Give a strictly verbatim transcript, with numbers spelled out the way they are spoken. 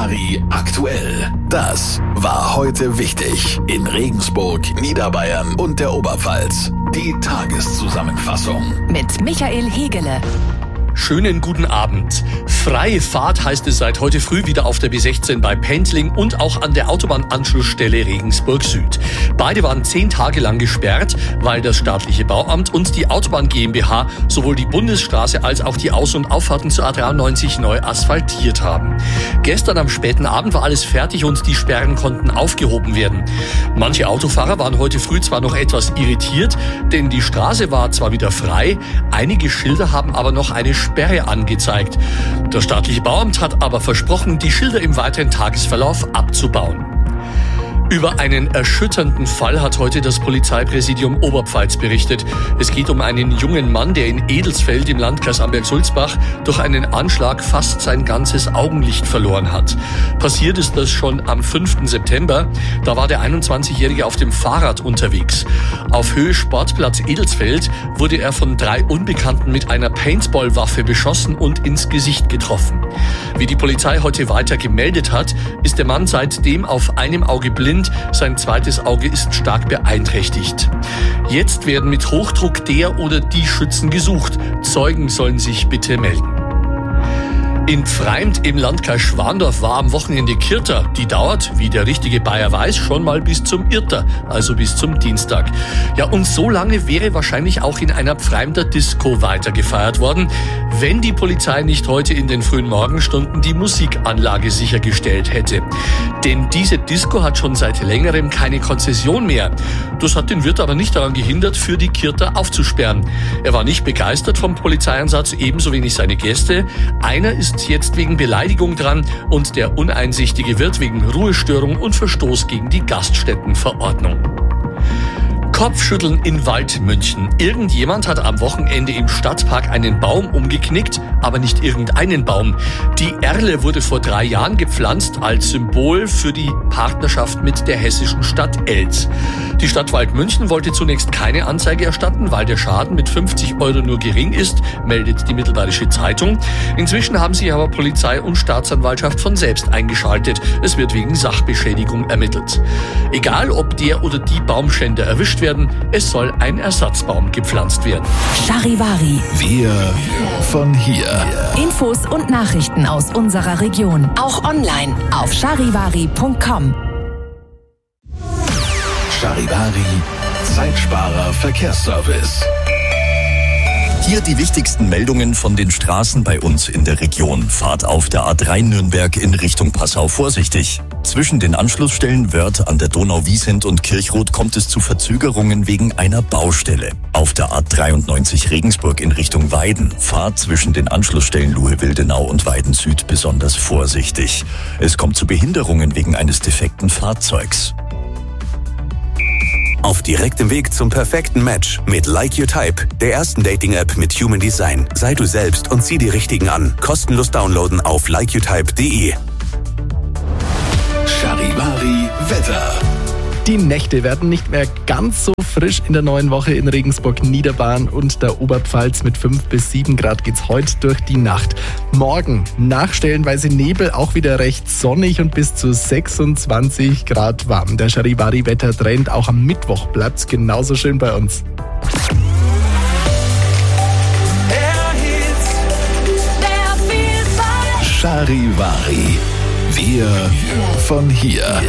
Charivari aktuell. Das war heute wichtig in Regensburg, Niederbayern und der Oberpfalz. Die Tageszusammenfassung mit Michael Hegele. Schönen guten Abend. Freie Fahrt heißt es seit heute früh wieder auf der B sechzehn bei Pendling und auch an der Autobahnanschlussstelle Regensburg Süd. Beide waren zehn Tage lang gesperrt, weil das staatliche Bauamt und die Autobahn GmbH sowohl die Bundesstraße als auch die Aus- und Auffahrten zur A dreiundneunzig neu asphaltiert haben. Gestern am späten Abend war alles fertig und die Sperren konnten aufgehoben werden. Manche Autofahrer waren heute früh zwar noch etwas irritiert, denn die Straße war zwar wieder frei, einige Schilder haben aber noch eine Sperre angezeigt. Das staatliche Bauamt hat aber versprochen, die Schilder im weiteren Tagesverlauf abzubauen. Über einen erschütternden Fall hat heute das Polizeipräsidium Oberpfalz berichtet. Es geht um einen jungen Mann, der in Edelsfeld im Landkreis Amberg-Sulzbach durch einen Anschlag fast sein ganzes Augenlicht verloren hat. Passiert ist das schon am fünften September. Da war der einundzwanzigjährige auf dem Fahrrad unterwegs. Auf Höhe Sportplatz Edelsfeld wurde er von drei Unbekannten mit einer Paintball-Waffe beschossen und ins Gesicht getroffen. Wie die Polizei heute weiter gemeldet hat, ist der Mann seitdem auf einem Auge blind. Sein zweites Auge ist stark beeinträchtigt. Jetzt werden mit Hochdruck der oder die Schützen gesucht. Zeugen sollen sich bitte melden. In Pfreimt im Landkreis Schwandorf war am Wochenende Kirta. Die dauert, wie der richtige Bayer weiß, schon mal bis zum Irrter, also bis zum Dienstag. Ja, und so lange wäre wahrscheinlich auch in einer Pfreimter Disco weiter gefeiert worden, wenn die Polizei nicht heute in den frühen Morgenstunden die Musikanlage sichergestellt hätte. Denn diese Disco hat schon seit längerem keine Konzession mehr. Das hat den Wirt aber nicht daran gehindert, für die Kirta aufzusperren. Er war nicht begeistert vom Polizeieinsatz, ebenso wenig seine Gäste. Einer ist jetzt wegen Beleidigung dran und der uneinsichtige Wirt wegen Ruhestörung und Verstoß gegen die Gaststättenverordnung. Kopfschütteln in Waldmünchen. Irgendjemand hat am Wochenende im Stadtpark einen Baum umgeknickt, aber nicht irgendeinen Baum. Die Erle wurde vor drei Jahren gepflanzt als Symbol für die Partnerschaft mit der hessischen Stadt Elz. Die Stadt Waldmünchen wollte zunächst keine Anzeige erstatten, weil der Schaden mit fünfzig Euro nur gering ist, meldet die Mittelbayerische Zeitung. Inzwischen haben sich aber Polizei und Staatsanwaltschaft von selbst eingeschaltet. Es wird wegen Sachbeschädigung ermittelt. Egal, ob der oder die Baumschänder erwischt werden, es soll ein Ersatzbaum gepflanzt werden. Charivari. Wir von hier. Infos und Nachrichten aus unserer Region. Auch online auf charivari punkt com. Charivari, Zeitsparer Verkehrsservice. Hier die wichtigsten Meldungen von den Straßen bei uns in der Region. Fahrt auf der A drei Nürnberg in Richtung Passau vorsichtig. Zwischen den Anschlussstellen Wörth an der Donau-Wiesent und Kirchrot kommt es zu Verzögerungen wegen einer Baustelle. Auf der A dreiundneunzig Regensburg in Richtung Weiden. Fahrt zwischen den Anschlussstellen Luhe-Wildenau und Weiden Süd besonders vorsichtig. Es kommt zu Behinderungen wegen eines defekten Fahrzeugs. Auf direktem Weg zum perfekten Match mit Like Your Type, der ersten Dating-App mit Human Design. Sei du selbst und zieh die Richtigen an. Kostenlos downloaden auf like your type punkt de. Charivari Wetter. Die Nächte werden nicht mehr ganz so frisch in der neuen Woche in Regensburg, Niederbayern und der Oberpfalz. Mit fünf bis sieben Grad geht's heute durch die Nacht. Morgen nach stellenweise Nebel auch wieder recht sonnig und bis zu sechsundzwanzig Grad warm. Der Charivari-Wettertrend auch am Mittwoch bleibt genauso schön bei uns. Charivari. Wir von hier.